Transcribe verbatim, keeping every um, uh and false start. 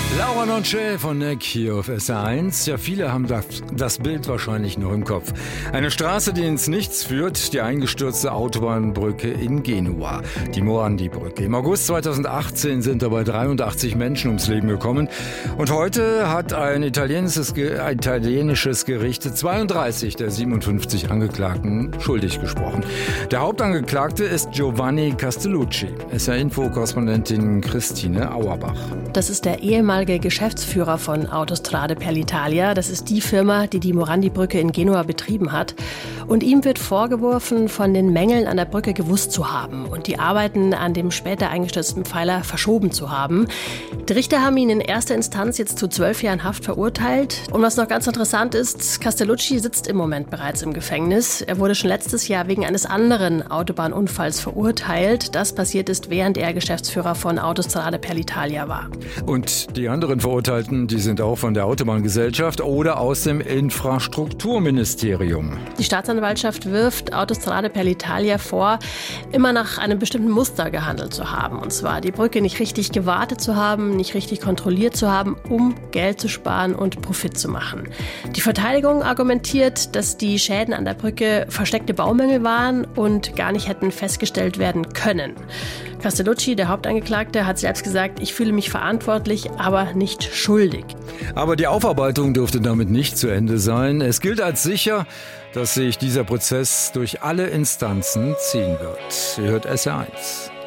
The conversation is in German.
Laura Nonche von Neck hier auf S R eins. Ja, viele haben das, das Bild wahrscheinlich noch im Kopf. Eine Straße, die ins Nichts führt, die eingestürzte Autobahnbrücke in Genua, die Morandi-Brücke. Im August zweitausendachtzehn sind dabei dreiundachtzig Menschen ums Leben gekommen. Und heute hat ein italienisches, ein italienisches Gericht zweiunddreißig der siebenundfünfzig Angeklagten schuldig gesprochen. Der Hauptangeklagte ist Giovanni Castellucci. S R-Info-Korrespondentin Christine Auerbach. Das ist der ehemalige Geschäftsführer von Autostrade per l'Italia. Das ist die Firma, die die Morandi-Brücke in Genua betrieben hat. Und ihm wird vorgeworfen, von den Mängeln an der Brücke gewusst zu haben und die Arbeiten an dem später eingestürzten Pfeiler verschoben zu haben. Die Richter haben ihn in erster Instanz jetzt zu zwölf Jahren Haft verurteilt. Und was noch ganz interessant ist, Castellucci sitzt im Moment bereits im Gefängnis. Er wurde schon letztes Jahr wegen eines anderen Autobahnunfalls verurteilt. Das passiert ist, während er Geschäftsführer von Autostrade per l'Italia war. Und die anderen Verurteilten, die sind auch von der Autobahngesellschaft oder aus dem Infrastrukturministerium. Die Staatsanwaltschaft wirft Autostrade per l'Italia vor, immer nach einem bestimmten Muster gehandelt zu haben. Und zwar die Brücke nicht richtig gewartet zu haben, nicht richtig kontrolliert zu haben, um Geld zu sparen und Profit zu machen. Die Verteidigung argumentiert, dass die Schäden an der Brücke versteckte Baumängel waren und gar nicht hätten festgestellt werden können. Castellucci, der Hauptangeklagte, hat selbst gesagt, ich fühle mich verantwortlich, aber nicht schuldig. Aber die Aufarbeitung dürfte damit nicht zu Ende sein. Es gilt als sicher, dass sich dieser Prozess durch alle Instanzen ziehen wird. Ihr hört S R eins.